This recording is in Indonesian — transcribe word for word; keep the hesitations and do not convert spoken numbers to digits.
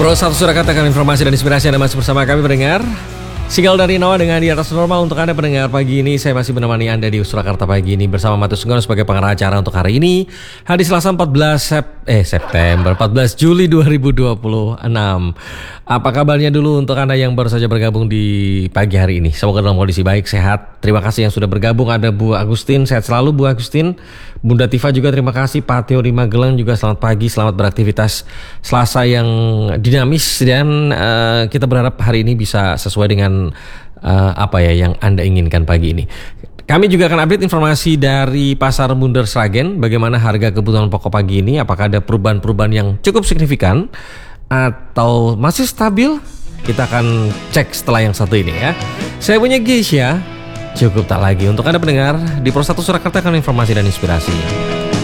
Pro satu Surakarta, katakan informasi dan inspirasi. Anda masih bersama kami pendengar. Single dari Noah dengan Di Atas Normal untuk Anda pendengar pagi ini. Saya masih menemani Anda di Surakarta pagi ini bersama Matius Sungkono sebagai pengarah acara untuk hari ini. Hari Selasa empat belas Sep- eh, September empat belas Juli dua ribu dua puluh enam. Apa kabarnya dulu untuk Anda yang baru saja bergabung di pagi hari ini? Semoga dalam kondisi baik, sehat. Terima kasih yang sudah bergabung. Ada Bu Agustin, sehat selalu Bu Agustin. Bunda Tifa juga terima kasih. Pak Teo di Magelang juga selamat pagi, selamat beraktivitas Selasa yang dinamis. Dan uh, kita berharap hari ini bisa sesuai dengan uh, apa ya yang Anda inginkan pagi ini. Kami juga akan update informasi dari Pasar Bunder Sragen. Bagaimana harga kebutuhan pokok pagi ini, apakah ada perubahan-perubahan yang cukup signifikan atau masih stabil? Kita akan cek setelah yang satu ini ya. Saya punya Geisha. Cukup tak lagi untuk Anda pendengar di Pro satu Surakarta, kan informasi dan inspirasi.